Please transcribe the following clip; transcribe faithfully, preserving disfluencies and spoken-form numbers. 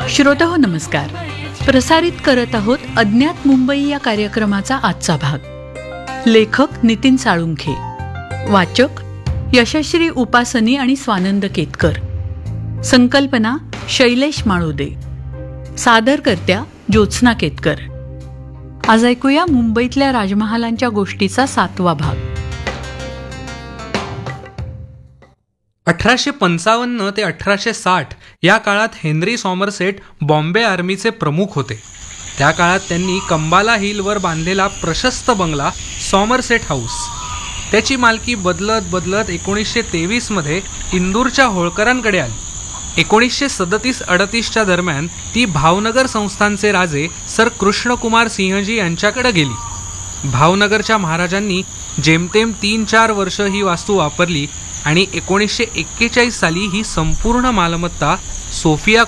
श्रोताहो नमस्कार. प्रसारित करत आहोत अज्ञात मुंबई या कार्यक्रमाचा आजचा भाग. लेखक नितीन साळुंखे, वाचक यशश्री उपासनी आणि स्वानंद केतकर, संकल्पना शैलेश माळुदे, सादरकर्त्या ज्योत्स्ना केतकर. आज ऐकूया मुंबईतल्या राजमहालांच्या गोष्टीचा सातवा भाग. अठराशे पंचावन्न ते अठराशे साठ या काळात हेनरी सॉमरसेट बॉम्बे आर्मीचे प्रमुख होते. त्या काळात त्यांनी कंबाला हिलवर बांधलेला प्रशस्त बंगला सॉमरसेट हाऊस, त्याची मालकी बदलत बदलत एकोणीसशे तेवीसमध्ये इंदूरच्या होळकरांकडे आली. एकोणीसशे सदतीस अडतीसच्या दरम्यान ती भावनगर संस्थानचे राजे सर कृष्णकुमार सिंहजी यांच्याकडे गेली. भावनगरच्या महाराजांनी जेमतेम तीन चार वर्ष ही वास्तू वापरली आणि एकोणीसशे एक्केचाळीस साली ही संपूर्ण मालमत्ता सोफिया